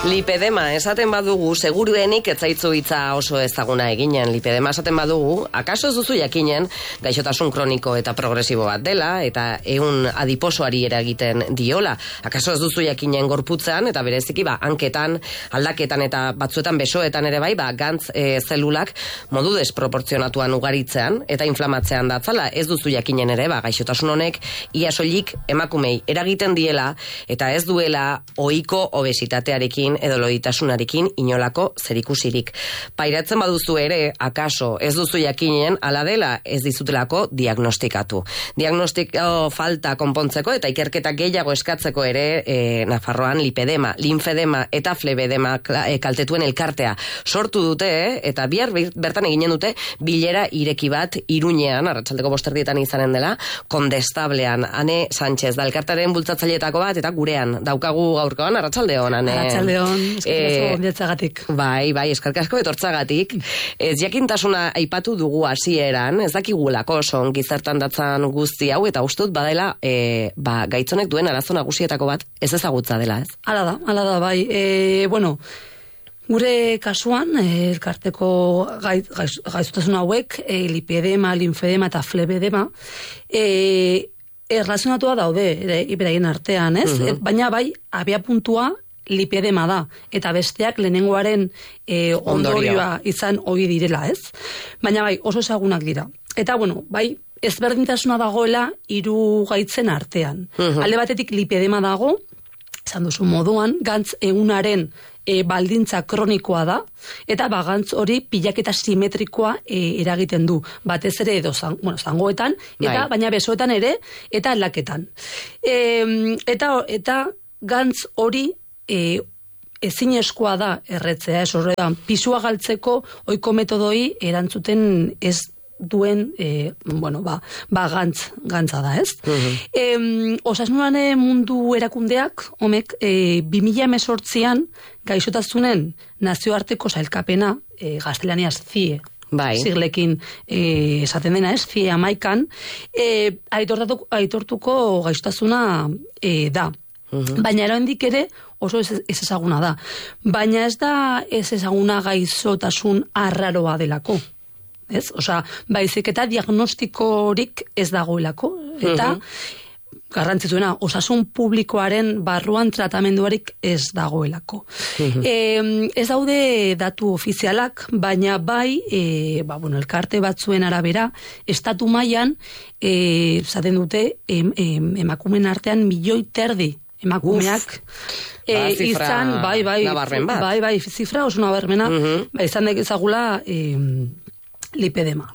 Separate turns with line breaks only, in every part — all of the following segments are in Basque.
Lipedema esaten badugu, seguruenik ez zaitzu hitza oso ezaguna eginen. Lipedema esaten badugu, akaso ez duzu jakinen gaixotasun kroniko eta progresibo bat dela, eta ehun adiposoari eragiten diola. Akaso ez duzu jakinen gorputzean, eta bereziki hanketan, aldaketan eta batzuetan besoetan ere bai, gantz zelulak modu desproportzionatuan ugaritzean eta inflamatzean datzala. Ez duzu jakinen ere, gaixotasun honek ia soilik emakumei eragiten diela, eta ez duela ohiko obesitatearekin edo loditasunarekin inolako zerikusirik. Pairatzen baduzu ere, akaso ez duzu jakinen ala dela, ez dizutelako diagnostikatu. Diagnostiko falta konpontzeko eta ikerketa gehiago eskatzeko ere Nafarroan lipedema, linfedema eta flebedema kaltetuen elkartea sortu dute, eta bihar bertan eginen dute bilera ireki bat Iruñean, arratsaldeko 5:00 izanen dela, Kondestablean. Ane Sánchez da elkartaren bultzatzaileetako bat, eta gurean daukagu gaurkoan. Arratsaldeon, Ane.
Arratsaldeon, eskerrik asko
Bai, eskerrik asko etortzagatik. Ez jakintasuna aipatu dugu hasieran, ez dakigulako oso gizartan datzan guzti hau, eta ustut badela gaitzonek duen arazo nagusietako bat ez ezagutza dela, ez?
Hala da, bai. Gure kasuan, elkarteko gaixotasun hauek, lipedema, linfedema eta flebedema, erlazionatua daude, beraien artean, ez? Baina bai, abia puntua lipedema da, eta besteak lehenengoaren ondorioa izan ohi direla, ez? Baina bai, oso ezagunak dira. Eta, bai, ezberdintasuna dagoela hiru gaitzen artean. Alde batetik lipedema dago, esan duzu moduan, gantz egunaren baldintza kronikoa da, eta gantz hori pilaketa simetrikoa eragiten du. Batez ere edo zangoetan, eta baina besoetan ere, eta aldaketan. Eta gantz hori ezinezkoa da erretzea, horretan, pisua galtzeko ohiko metodoi erantzuten ez duen, gantza da, ez? Osasunaren mundu erakundeak, 2018an gaixotasunen nazioarteko sailkapena, gaztelaniaz CIE, siglekin esaten dena, ez? CIE 11an, aitortuko gaixotasuna da. Baina eraindik ere oso ez ezaguna da. Baina ez da ez ezaguna gaixotasun arraroa delako. Ez? Baizik eta diagnostikorik ez dagoelako. Eta garrantzitsuena, osasun publikoaren barruan tratamenduarik ez dagoelako. Ez daude datu ofizialak, baina bai, elkarte batzuen arabera, estatu mailan, zaten dute, emakumeen artean 1,3 milioi emakumeak izan, bai, zifra oso nabarmena, izan ezagula lipedema.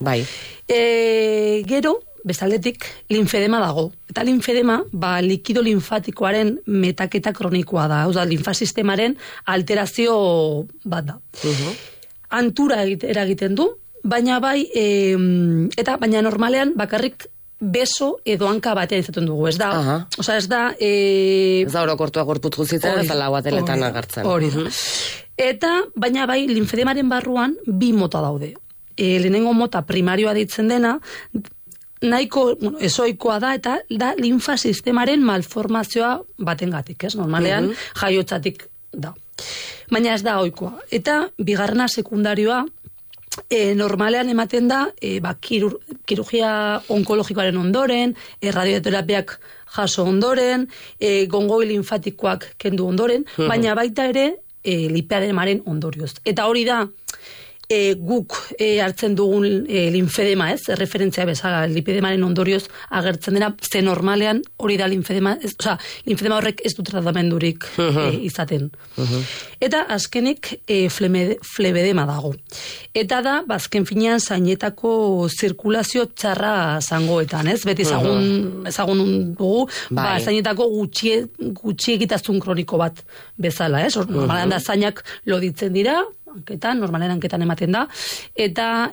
Gero, bestaldetik, linfedema dago. Eta linfedema, likido linfatikoaren metaketa kronikoa da. Hau da, linfasistemaren alterazio bat da. Antura eragiten du, baina baina normalean bakarrik beso edo hanka batean izaten dugu, ez da? Ez da
orokortua gorputz guztietan eta lau ateletan agertzen.
Hori da. Eta, baina bai, linfedemaren barruan 2 mota daude. Lehenengo mota primarioa deitzen dena, nahiko ezoikoa da, eta da linfasistemaren malformazioa batengatik, ez? Normalean, jaiotzatik da. Baina ez da ohikoa. Eta, bigarrena sekundarioa, normalean ematen da, kirurgia onkologikoaren ondoren, radioterapiak jaso ondoren, gongoi linfatikoak kendu ondoren, baina baita ere lipedemaren ondorioz. Eta hori da, guk hartzen dugun linfedema, ez? Referentzia bezala lipedemaren ondorioz agertzen dena, ze normalean hori da linfedema, linfedema horrek ez du tratamendurik izaten. Eta azkenik flebedema dago. Eta da, azken finean zainetako zirkulazio txarra zangoetan, ez? Beti ezagun dugu, zainetako gutxiegitasun kroniko bat bezala, ez? Normalean da zainak loditzen dira, normalen hanketan ematen da, eta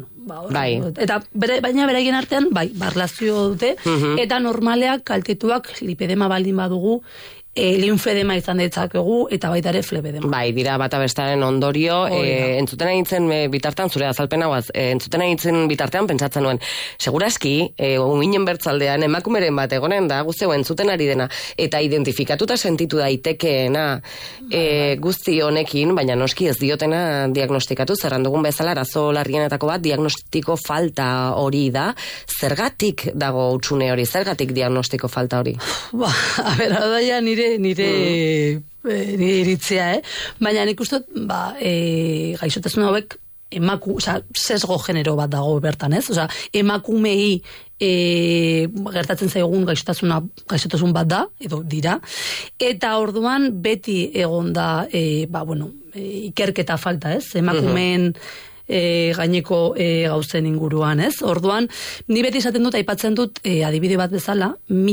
baina beraien artean, barlazio dute, eta normaleak kaltetuak lipedema baldin badugu, linfedema izan ditzakegu, eta baita ere flebedema.
Bai, dira bata bestaren ondorio, entzuten nintzen bitartean, zure azalpen hauaz, entzuten nintzen bitartean pentsatzen nuen, seguraski, uminen bertzaldean, emakumeren bat egonen da, guztio entzuten ari dena, eta identifikatuta sentitu daitekeena guzti honekin, baina noski ez diotena diagnostikatu, zerran dugun bezala, arazo larrienetako bat, diagnostiko falta hori da, zergatik dago utxune hori, zergatik diagnostiko falta hori?
A ber, hau daia nire iritzea, baina nik uste, gaixotasun hauek sesgo genero bat dago bertan, ez? Emakumei gertatzen zaigun gaixotasun bat da, edo dira, eta orduan beti egon da, ikerketa falta, ez? Emakumeen gaineko gauzen inguruan, ez? Orduan, ni beti esaten dut, aipatzen dut, adibide bat bezala,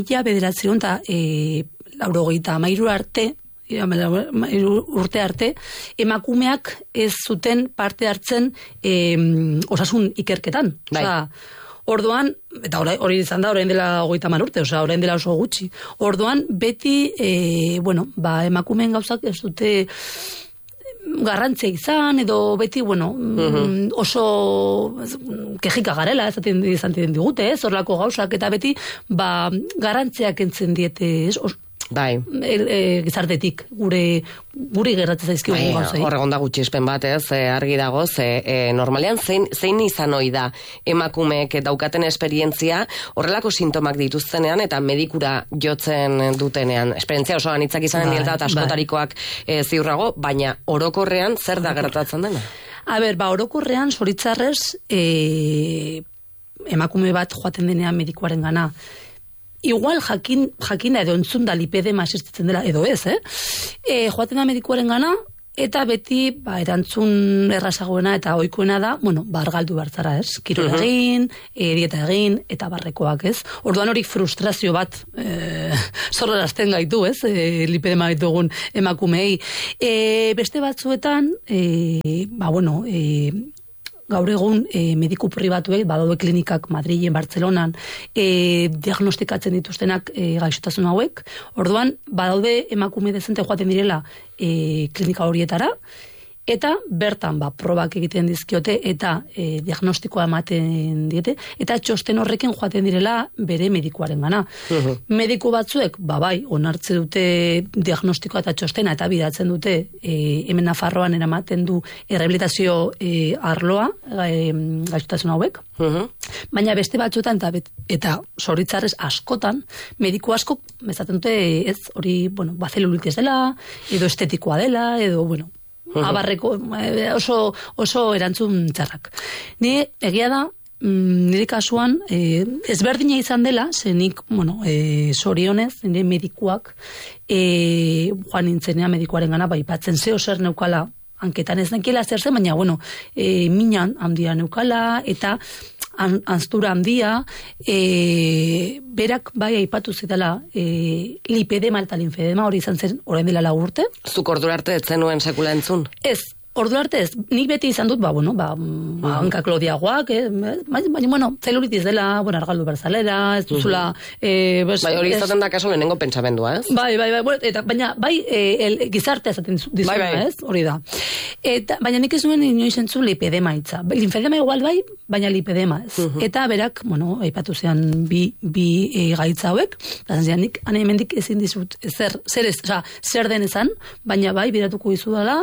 1993 arte, urte arte, emakumeak ez zuten parte hartzen osasun ikerketan. Orduan, eta hori izan da, orain dela 30 urte, orain dela oso gutxi. Orduan, beti, emakumeen gauzak ez dute garrantzia izan, edo beti, oso kejika garela, izan digute, ez, horrelako gauzak, eta beti, garrantziak entzen diete, ez,
Bai.
Gizartetik guri gertatzen zaizkigu gauzei.
Hor egon da gutxispen bat, ez, argi dago, normalean zein izan ohi da emakumeek daukaten esperientzia horrelako sintomak dituztenean eta medikura jotzen dutenean. Esperientzia oso anitzak izanen direla eta askotarikoak ziurrago, baina orokorrean zer da gertatzen dena?
A ber, orokorrean zoritzarrez emakume bat joaten denean medikuaren gana, igual jakina edo entzunda lipedema existitzen dela, edo ez, joaten da medikuaren gana, eta beti erantzun errazagoena eta ohikoena da, argaldu bertzara, ez? Kirola egin, dieta egin, eta barrekoak, ez? Orduan hori frustrazio bat zorrarazten gaitu, ez? Lipedema ditugun emakumei. Beste batzuetan, gaur egun mediku pribatuek, badaude klinikak Madrilen, Bartzelonan, diagnostikatzen dituztenak gaixotasun hauek. Orduan, badaude emakume dezente joaten direla klinika horietara, eta bertan probak egiten dizkiote eta diagnostikoa ematen diete, eta txosten horrekin joaten direla bere medikuaren gana. Mediku batzuek, onartze dute diagnostikoa eta txostena, eta bidatzen dute hemen Nafarroan eramaten du errehabilitazio arloa gaixotasun hauek. Baina beste batzuetan, eta zoritzarrez askotan, mediku asko bezaten dute ez hori, zelulitis dela, edo estetikoa dela, edo, abarreko, oso erantzun txarrak. Ni egia da, nire kasuan, ezberdina izan dela, zenik, zorionez, nire medikuak, joan nintzenean medikuaren gana, ipatzen zeo zer neukala, hanketan ez nekiela zer zen, baina, minan handia neukala, eta anztura handia, berak aipatu zitala lipedema eta linfedema, hori izan zen orain dela 4 urte.
Zuk ordura arte ez zenuen sekula entzun?
Ez, ordu arte ez, nik beti izan dut, hankak lodiagoak, baina, zelulitis dela, argaldu berzalera, ez duzula...
hori izaten da kaso lehenengo pentsamendua, ez?
Baina, gizartea esaten dizuna, ez? Hori da. Baina nik ez nuen inoiz entzun lipedema hitza. Linfedema igual baina lipedema ez. Eta berak, aipatu zean bi gaitza hauek, eta zean nik, hemendik ezin dizut, zer den ezan, baina biratuko dizu dela,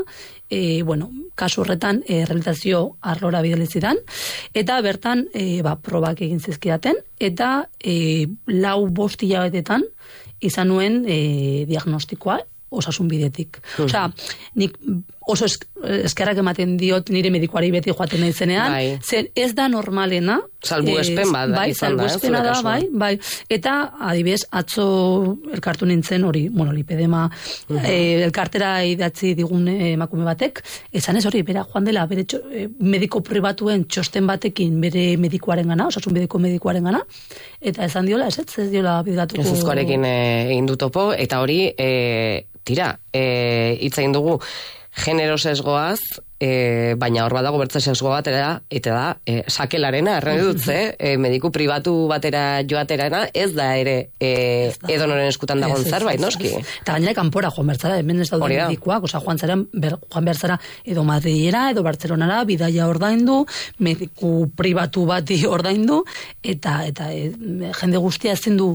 kasu horretan rehabilitazio arlora bidalizidan, eta bertan probak egin zizkidaten, eta 4-5 hilabetetan izan nuen diagnostikoa osasun bidetik. Nik oso eskerrak ematen diot nire medikuari beti joaten nahi zenean, zen ez da normalena.
Salbuespen bat izan da,
salbuespena da, eta adibidez, atzo elkartu nintzen hori, lipedema, elkartera idatzi digun emakume batek, esan ez hori, bera joan dela, bere mediko pribatuen txosten batekin bere medikuaren gana, osasun bideko medikuaren gana, eta esan diola, ez diola bidatuko...
Ezuzkoarekin egin du topo, eta hori, hitz egin dugu, genero sesgoaz, baina hor badago bertze sexu batera, eta da, sakelarena, erren dut, mediku pribatu batera joaterana, ez da ere edonoren eskutan dagoen zerbait, noski.
Eta gainera kanpora joan bertzara, hemen ez daude medikuak, joan bertzara edo Madrilera, edo Bartzelonara, bidaia ordaindu, mediku pribatu bati ordaindu, eta jende guztia ezin du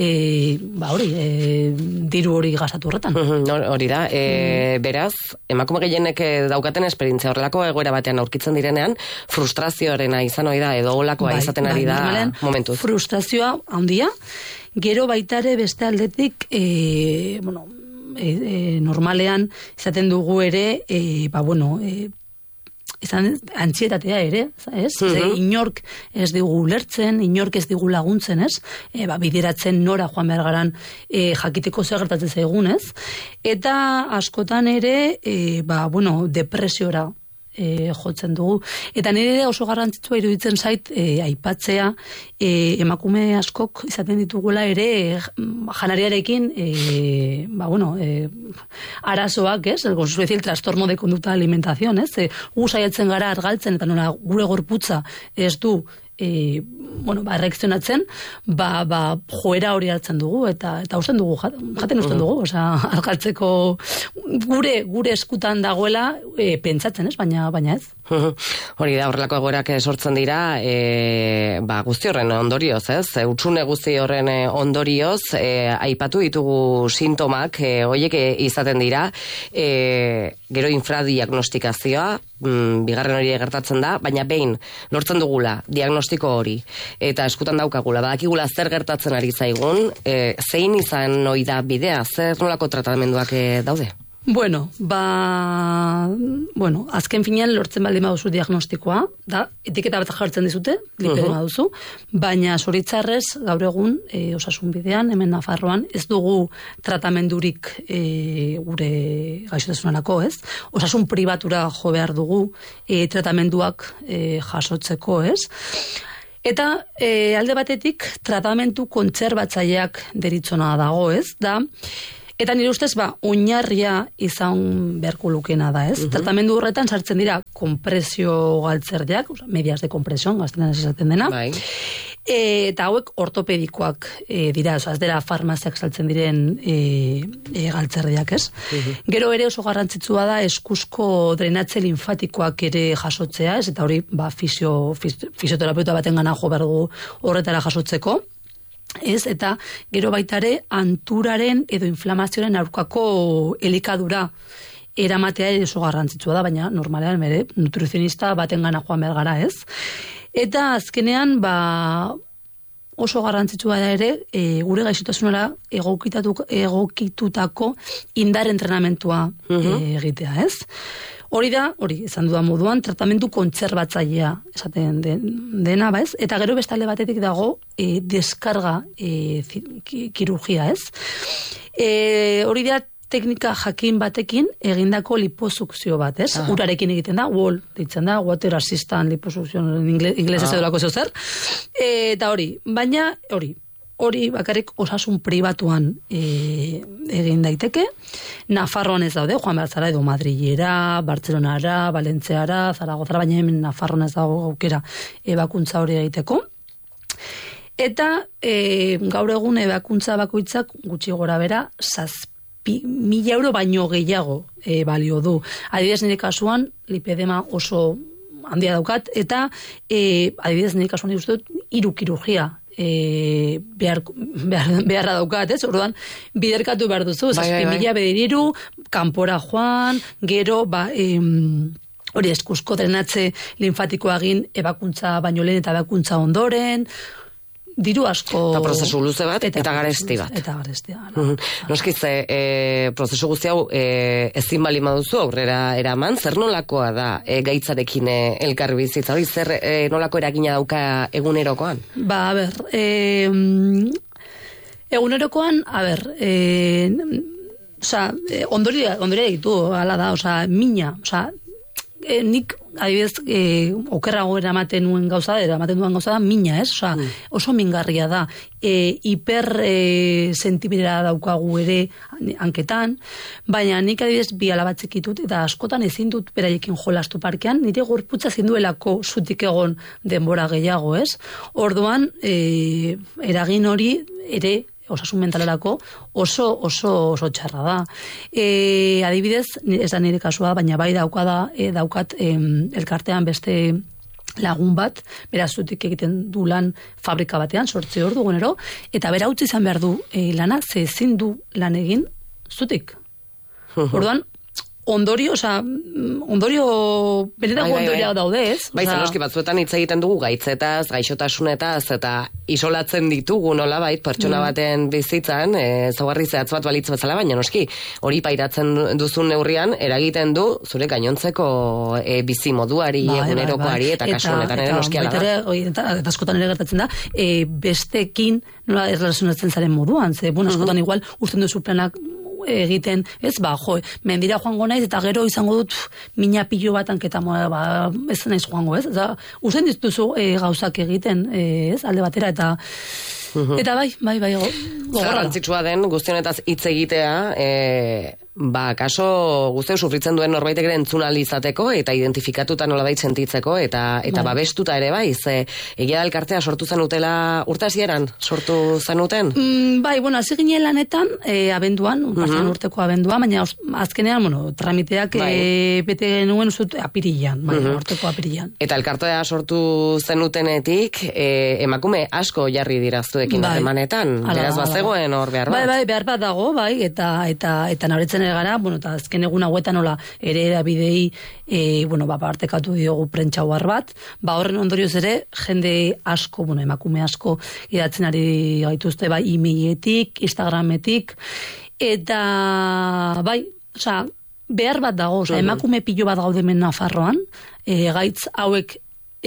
diru hori gastatu horretan.
Hori da, beraz, emakume gehienek daukaten esperientzia horrelako egoera batean aurkitzen direnean, frustrazioarena izan hori da, edo olakoa izaten ari da momentuz.
Frustrazioa handia, gero baitare beste aldetik, normalean izaten dugu ere, izan antxietatea ere, ez? Inork ez digu ulertzen, inork ez digu laguntzen, ez? Bideratzen nora joan behar garan jakiteko zer gertatzen zaigun, ez? Eta askotan ere, depresiora jotzen dugu. Eta nire oso garrantzitsua iruditzen zait aipatzea emakume askok izaten ditugula ere janariarekin arazoak, ez? El consuelo trastorno de conducta de alimentación, ez? Gu saiatzen gara argaltzen eta nola gure gorputza ez du erreakzionatzen, joera hori hartzen dugu, eta usten dugu, jaten usten dugu, argaltzeko gure eskutan dagoela pentsatzen, ez? Baina ez.
Hori da, horrelako egoerak sortzen dira, guzti horren ondorioz, ez? Hutsune guzti horren ondorioz, aipatu ditugu sintomak, horiek izaten dira, gero infradiagnostikazioa, bigarren hori gertatzen da, baina behin lortzen dugula diagnostiko hori, eta eskutan daukagula, badakigula zer gertatzen ari zaigun, zein izan ohi da bidea, zer nolako tratamenduak daude?
Azken finean lortzen baldin baduzu diagnostikoa, da, etiketa bat jartzen dizute, lipedema duzu, baina zoritzarrez gaur egun osasun bidean, hemen Nafarroan, ez dugu tratamendurik gure gaixotasunerako, ez? Osasun pribatura jo behar dugu tratamenduak jasotzeko, ez? Eta alde batetik tratamendu kontserbatzaileak deritzona dago, ez? Eta nire ustez, oinarria izan beharko lukena da, ez? Tratamendu horretan sartzen dira kompresio galtzerdiak, medias de kompresion, gaztetan ez esaten dena. Eta hauek ortopedikoak dira, ez dira farmaziak saltzen diren galtzerdiak, ez? Gero ere oso garrantzitsua da eskuzko drenatze linfatikoak ere jasotzea, ez? Eta hori fisioterapeuta baten gana jo behar dugu horretara jasotzeko. Ez, eta gero baitare anturaren edo inflamazioaren aurkako elikadura eramatea ere oso garrantzitsua da, baina normalean bere nutrizionista baten gana joan behar gara, ez? Eta azkenean, oso garrantzitsua da ere, gure gaixotasunera egokitutako indar entrenamentua egitea, ez? Hori izan dudan moduan, tratamendu kontserbatzailea esaten dena, ez? Eta gero bestale batetik dago deskarga kirurgia, ez? Hori da teknika jakin batekin egindako liposukzio bat, ez? Urarekin egiten da, wall ditzen da, water assistant liposukzio, inglesez edolako zer. Eta baina hori bakarrik osasun pribatuan egin daiteke. Nafarroan ez daude, joan behar zara edo Madrilera, Bartzelonara, Valentziara, Zaragozara, baina hemen Nafarroan ez dago aukera ebakuntza hori egiteko. Eta gaur egun ebakuntza bakoitzak gutxi gora bera 7.000 euro baino gehiago balio du. Adibidez nire kasuan, lipedema oso handia daukat, eta adibidez nire kasuan uste dut 3 kirurgia beharra daukat, ez? Orduan, biderkatu behar duzu, 7.000 bediriru, kanpora joan, gero, hori eskuzko drenatze linfatikoa egin ebakuntza baino lehen eta ebakuntza ondoren, diru asko...
Eta prozesu luze bat, eta garesti bat.
Eta garestia.
Noskitze, prozesu guzti hau ezin bali maduzu aurrera eraman, zer nolakoa da gaitzarekin elkar bizitza, hori zer nolako eragina dauka egunerokoan?
Egunerokoan, ondoria ditu, hala da, mina, nik adibidez, okerrago eramaten duen gauza da mina, ez? Osea, oso mingarria da. Hiper sentibera daukagu ere hanketan, baina nik adibidez bi alaba txikitut eta askotan ezin dut beraiekin jolastu parkean, nire gorputza ezin duelako zutik egon denbora gehiago, ez? Orduan, eragin hori ere osasun mentalerako oso txarra da. Adibidez, ez da nire kasua, baina bai daukat elkartean beste lagun bat, beraz zutik egiten du lan fabrika batean, 8 ordu egunero, eta bera utzi izan behar du lana, ze ezin du lan egin zutik. Orduan, benetako ondorio daude, ez?
Bai, zenoski batzuetan hitz egiten dugu gaitzetaz, gaixotasunetaz, eta isolatzen ditugu nolabait pertsona baten bizitzan, zaugarri zehatz bat balitz bezala, baina noski, hori pairatzen duzun neurrian, eragiten du zure gainontzeko bizi moduari, egunerokoari, eta kasu honetan ere noski ala da.
Eta askotan ere gertatzen da, bestekin nola erlazionatzen zaren moduan, ze, askotan igual, usten duzu planak egiten, ez, mendira joango naiz, eta gero izango dut mina pilo bat hanketa, ez naiz joango, ez? Usten dituzu gauzak egiten, ez, alde batera, eta bai,
garrantzitsua den guztionetaz hitz egitea, kaso guztio sufritzen duen norbaitek ere entzunal izateko eta identifikatuta nolabait sentitzeko eta babestuta ere bai, ze egia elkartea sortu zenutela urtasieran, sortu zenuten?
Bai, hasi ginen lanetan, abenduan, pasan urteko abenduan, baina azkenean, tramiteak bete genuen apirilan, urteko apirilan.
Eta elkartea sortu zenutenetik, emakume asko jarri diraztuekin harremanetan, beraz bazegoen hor behar bat?
Bai, behar bat dago, bai, eta naberetzen gara, eta azken egun hauetan nola ere edabidei partekatu diogu prentxauar bat, horren ondorioz ere jende asko, emakume asko idatzen ari gaituzte, bai, e-mailetik, Instagrametik, eta bai, behar bat dago, emakume pilo bat gaude hemen Nafarroan, gaitz hauek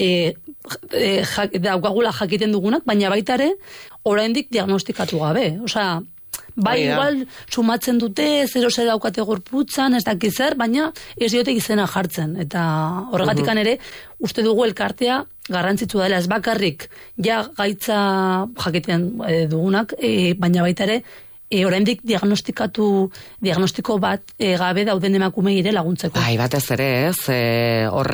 daukagula jakiten dugunak, baina baita ere oraindik diagnostikatu gabe, bai, igual, sumatzen dute, zero zer daukate gorputzan, ez dakiz zer, baina ez diote izena jartzen. Eta horregatikan ere, uste dugu elkartea garrantzitsu dela, ez bakarrik, gaitza jakiten dugunak, baina baita ere, oraindik diagnostiko bat gabe dauden emakumei ere laguntzeko.
Bai, batez ere, ez,